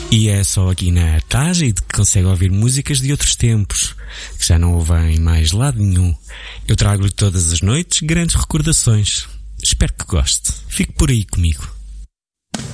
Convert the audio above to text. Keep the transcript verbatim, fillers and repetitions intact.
E é só aqui na Tagid que consegue ouvir músicas de outros tempos, que já não ouvem em mais lado nenhum. Eu trago-lhe todas as noites grandes recordações. Espero que goste. Fique por aí comigo.